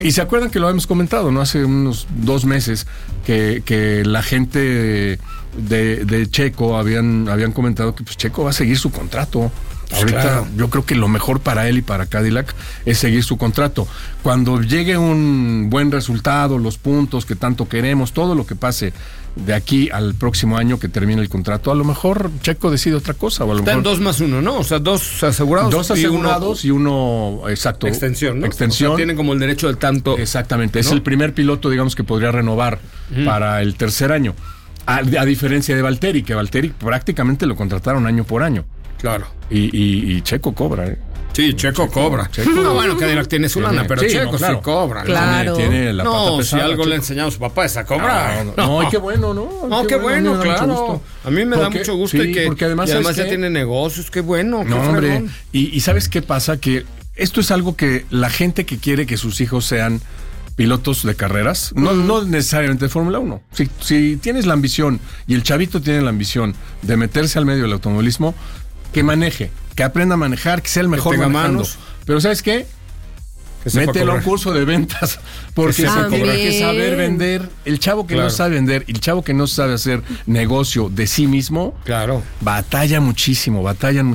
Y se acuerdan que lo habíamos comentado, ¿no? Hace unos 2 meses que la gente de Checo habían comentado que pues Checo va a seguir su contrato. Ahorita claro. Yo creo que lo mejor para él y para Cadillac es seguir su contrato. Cuando llegue un buen resultado, los puntos que tanto queremos, todo lo que pase de aquí al próximo año que termine el contrato, a lo mejor Checo decide otra cosa. O a lo Está mejor... en 2+1, ¿no? O sea, 2 asegurados. 2 asegurados y uno, exacto. Extensión, ¿no? Extensión. O sea, tienen como el derecho del tanto. Exactamente. ¿No? Es el primer piloto, digamos, que podría renovar para el tercer año. A diferencia de Valtteri, que Valtteri prácticamente lo contrataron año por año. Claro. Y Checo cobra, ¿eh? Sí, Checo cobra. No, bueno, Cadillac tiene su lana, pero sí, Checo sí cobra. Claro. Tiene la pata pesada, si algo le ha enseñado a su papá es a cobrar. No, qué bueno, ¿no? No, qué bueno, claro. A mí me da mucho gusto porque además ya tiene negocios, qué bueno. No, hombre, y ¿sabes qué pasa? Que esto es algo que la gente que quiere que sus hijos sean pilotos de carreras, no necesariamente de Fórmula 1. Si tienes la ambición, y el chavito tiene la ambición de meterse al medio del automovilismo, que maneje, que aprenda a manejar, que sea el mejor manejando. Pero ¿sabes qué? Mételo a un curso de ventas, porque tiene que saber vender. El chavo que no sabe vender, el chavo que no sabe hacer negocio de sí mismo, batallan muchísimo.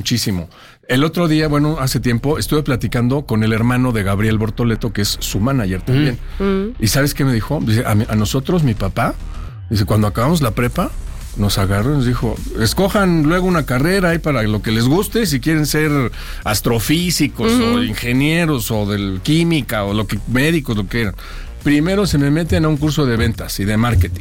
El otro día, hace tiempo, estuve platicando con el hermano de Gabriel Bortoleto, que es su manager también. ¿Y sabes qué me dijo? Dice, a nosotros, mi papá, dice, cuando acabamos la prepa, nos agarró y nos dijo, escojan luego una carrera ahí para lo que les guste, si quieren ser astrofísicos o ingenieros o de química o lo que médicos, lo que quieran. Primero se me meten a un curso de ventas y de marketing.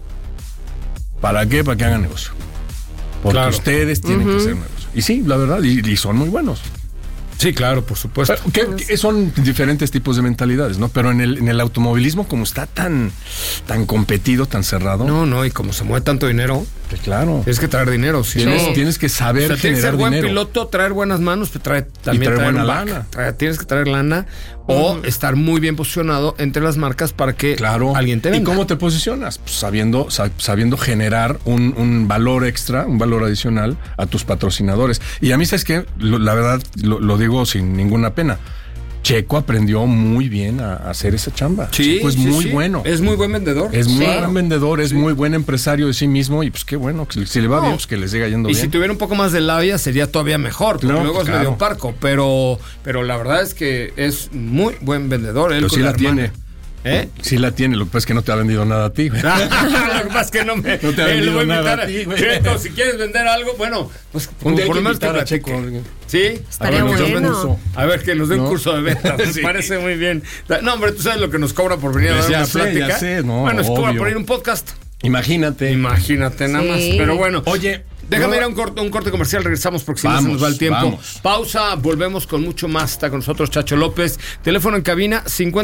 ¿Para qué? Para que hagan negocio. Porque ustedes tienen que hacer negocio. Y sí, la verdad, y son muy buenos. Sí, claro, por supuesto. Que son diferentes tipos de mentalidades, ¿no? Pero en el automovilismo, como está tan competido, tan cerrado. No, y como se mueve tanto dinero. Pues claro. Tienes que traer dinero. Tienes que saber generar dinero. Tienes que ser buen piloto, traer buenas manos, pero también traer buena lana. Tienes que traer lana o estar muy bien posicionado entre las marcas para que alguien te venda. ¿Y cómo te posicionas? Pues sabiendo generar un valor extra, un valor adicional a tus patrocinadores. Y a mí, ¿sabes qué? La verdad, lo digo sin ninguna pena. Checo aprendió muy bien a hacer esa chamba. Sí, Checo es muy bueno. Es muy buen vendedor. Es muy buen vendedor, es muy buen empresario de sí mismo y pues qué bueno, que si le va bien, pues que le siga yendo bien. Y si tuviera un poco más de labia sería todavía mejor, porque luego es medio parco, pero la verdad es que es muy buen vendedor. Pero sí la tiene. Sí la tiene, lo que pasa es que no te ha vendido nada a ti, güey. Lo que pasa es que no te ha vendido nada a ti, güey. Checo, si quieres vender algo, bueno, pues por lo menos te a Checo. Sí, estaría bueno. A ver, que nos dé un curso de ventas, me parece muy bien. No, hombre, tú sabes lo que nos cobra por venir a dar una plática. Ya sé, nos cobra por ir a un podcast. Imagínate nada más. Pero bueno, oye, déjame ir a un corte comercial, regresamos porque si no se nos va el tiempo. Vamos. Pausa, volvemos con mucho más. Está con nosotros Chacho López. Teléfono en cabina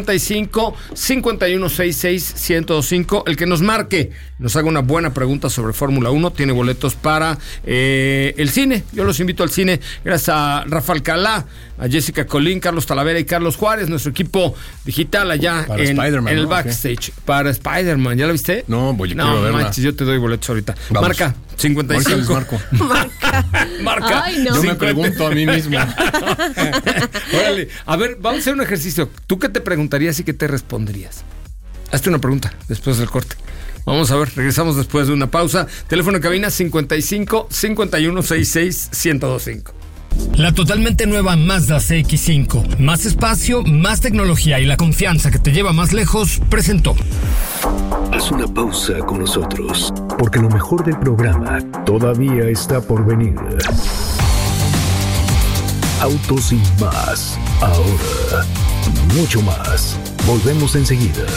55-5166-1025. El que nos marque, nos haga una buena pregunta sobre Fórmula 1, tiene boletos para el cine. Yo los invito al cine gracias a Rafa Alcalá, a Jessica Colín, Carlos Talavera y Carlos Juárez, nuestro equipo digital allá en el backstage. Para Spider-Man, ¿ya la viste? No, quiero verla. Manches, yo te doy boletos ahorita. Vamos. Marca 55. Marca. Ay, no. Yo me pregunto a mí mismo. Órale, a ver, vamos a hacer un ejercicio. ¿Tú qué te preguntarías y qué te responderías? Hazte una pregunta después del corte. Vamos a ver, regresamos después de una pausa. Teléfono en cabina 55-5166-1025. La totalmente nueva Mazda CX-5. Más espacio, más tecnología y la confianza que te lleva más lejos, presentó. Haz una pausa con nosotros, porque lo mejor del programa todavía está por venir. Autos sin más. Ahora, mucho más. Volvemos enseguida.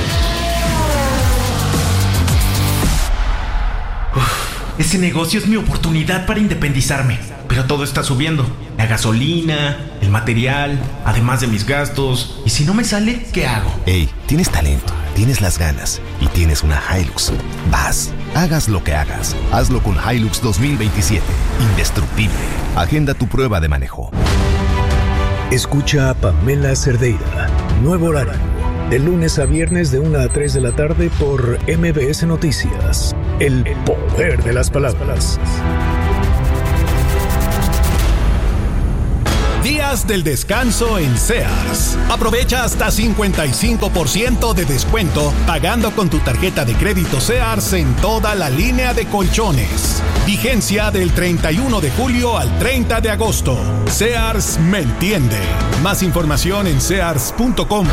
Ese negocio es mi oportunidad para independizarme. Pero todo está subiendo. La gasolina, el material, además de mis gastos. ¿Y si no me sale, qué hago? Hey, tienes talento, tienes las ganas y tienes una Hilux. Hagas lo que hagas. Hazlo con Hilux 2027. Indestructible. Agenda tu prueba de manejo. Escucha a Pamela Cerdeira. Nuevo horario. De lunes a viernes de 1 a 3 de la tarde por MBS Noticias. El poder de las palabras. Días del descanso en Sears. Aprovecha hasta 55% de descuento pagando con tu tarjeta de crédito Sears en toda la línea de colchones. Vigencia del 31 de julio al 30 de agosto. Sears me entiende. Más información en sears.com.mx.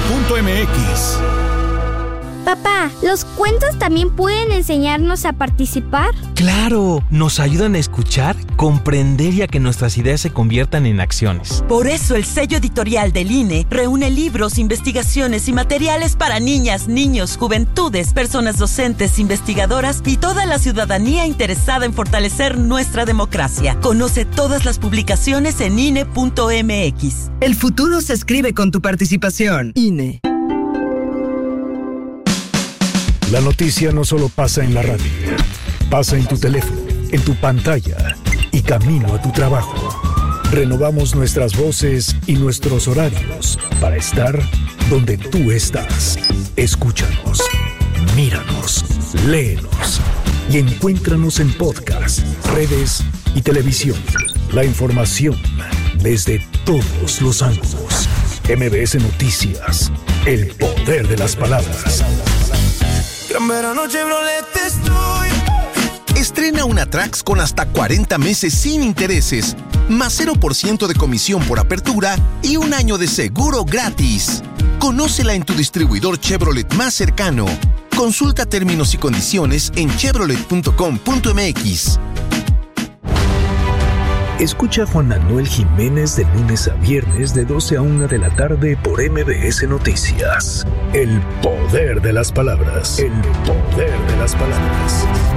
Papá, ¿los cuentos también pueden enseñarnos a participar? ¡Claro! Nos ayudan a escuchar, comprender y a que nuestras ideas se conviertan en acciones. Por eso el sello editorial del INE reúne libros, investigaciones y materiales para niñas, niños, juventudes, personas docentes, investigadoras y toda la ciudadanía interesada en fortalecer nuestra democracia. Conoce todas las publicaciones en INE.mx. El futuro se escribe con tu participación. INE. La noticia no solo pasa en la radio, pasa en tu teléfono, en tu pantalla y camino a tu trabajo. Renovamos nuestras voces y nuestros horarios para estar donde tú estás. Escúchanos, míranos, léenos y encuéntranos en podcast, redes y televisión. La información desde todos los ángulos. MBS Noticias, el poder de las palabras. Gran verano Chevrolet estoy. Estrena una Trax con hasta 40 meses sin intereses, más 0% de comisión por apertura y un año de seguro gratis. Conócela en tu distribuidor Chevrolet más cercano. Consulta términos y condiciones en chevrolet.com.mx. Escucha a Juan Manuel Jiménez de lunes a viernes de 12 a 1 de la tarde por MBS Noticias. El poder de las palabras. El poder de las palabras.